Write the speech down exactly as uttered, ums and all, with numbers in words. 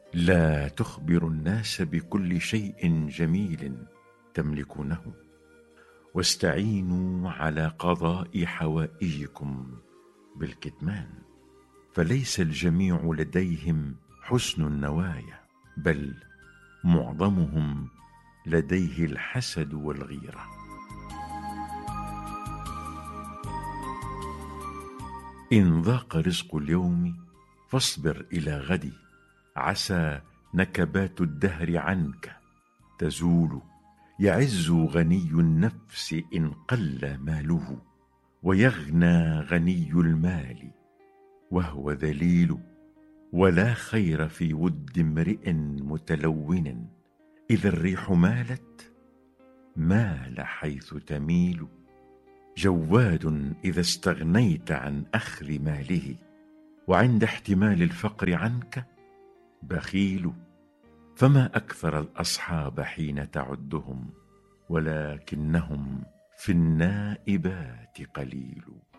لا تخبروا الناس بكل شيء جميل تملكونه، واستعينوا على قضاء حوائجكم بالكتمان، فليس الجميع لديهم حسن النوايا، بل معظمهم لديه الحسد والغيرة. إن ضاق رزق اليوم فاصبر إلى غد، عسى نكبات الدهر عنك تزول. يعز غني النفس إن قل ماله، ويغنى غني المال وهو ذليل. ولا خير في ود امرئ متلون، إذا الريح مالت مال حيث تميل. جواد إذا استغنيت عن أخذ ماله، وعند احتمال الفقر عنك بخيل. فما أكثر الأصحاب حين تعدهم، ولكنهم في النائبات قليل.